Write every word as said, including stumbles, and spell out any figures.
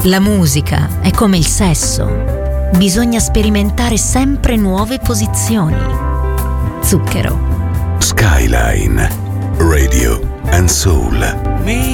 La musica è come il sesso. Bisogna sperimentare sempre nuove posizioni. Zucchero. Skyline Radio and Soul.